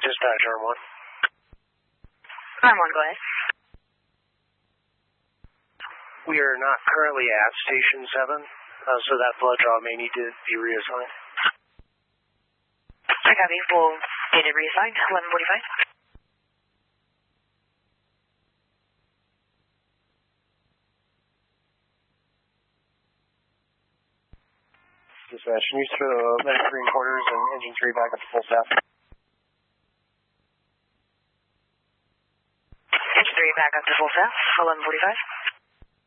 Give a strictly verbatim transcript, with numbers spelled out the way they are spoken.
Dispatch, Arm one. Arm one, go ahead. We are not currently at Station seven, uh, so that blood draw may need to be reassigned. I copy. We'll get it reassigned. eleven forty-five. Dispatch, can you throw medic three and quarters and engine three back up to full staff? Engine three back up to full staff. eleven forty-five.